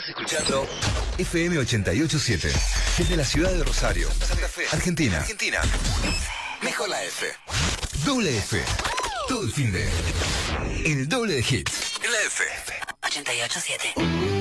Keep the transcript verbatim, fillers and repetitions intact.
escuchando F M ochenta y ocho punto siete. Desde la ciudad de Rosario, Santa Fe, Argentina. Argentina. Mejor la F. Doble F. Todo el fin de. El doble de hits. En la F. ochenta y ocho punto siete.